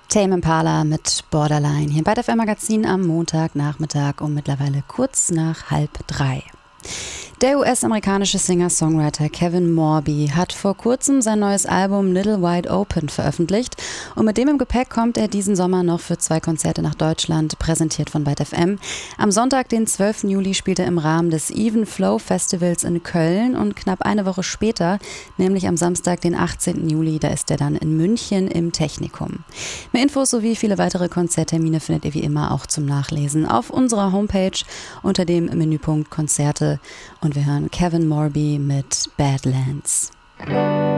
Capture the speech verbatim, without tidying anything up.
Tame Impala mit Borderline hier bei der F M Magazin am Montagnachmittag um mittlerweile kurz nach halb drei. Der U S-amerikanische Singer-Songwriter Kevin Morby hat vor kurzem sein neues Album Little Wide Open veröffentlicht und mit dem im Gepäck kommt er diesen Sommer noch für zwei Konzerte nach Deutschland, präsentiert von Byte F M. Am Sonntag, den zwölften Juli, spielt er im Rahmen des Even Flow Festivals in Köln und knapp eine Woche später, nämlich am Samstag, den achtzehnten Juli, da ist er dann in München im Technikum. Mehr Infos sowie viele weitere Konzerttermine findet ihr wie immer auch zum Nachlesen auf unserer Homepage unter dem Menüpunkt Konzerte. Und wir hören Kevin Morby mit Badlands.